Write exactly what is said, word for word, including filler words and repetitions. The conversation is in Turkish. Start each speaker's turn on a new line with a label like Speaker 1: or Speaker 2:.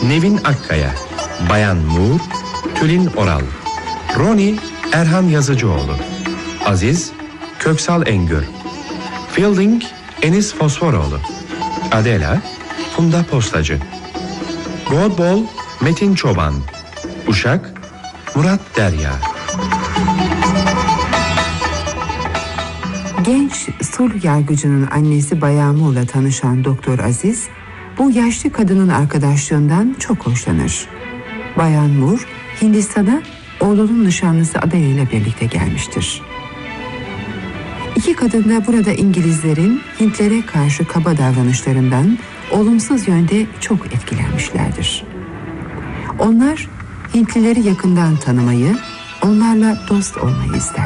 Speaker 1: Nevin Akkaya, Bayan Moore, Tülin Oral, Roni Erhan Yazıcıoğlu, Aziz Köksal Engür, Fielding Enis Fosforoğlu, Adela Funda Postacı, Godball Metin Çoban, Uşak Murat Derya.
Speaker 2: Genç sulh yargıcının annesi Bayan Moore'la tanışan Doktor Aziz, bu yaşlı kadının arkadaşlığından çok hoşlanır. Bayan Moore, Hindistan'a oğlunun nişanlısı Adela ile birlikte gelmiştir. İki kadın da burada İngilizlerin Hintlere karşı kaba davranışlarından olumsuz yönde çok etkilenmişlerdir. Onlar Hintlileri yakından tanımayı, onlarla dost olmayı ister.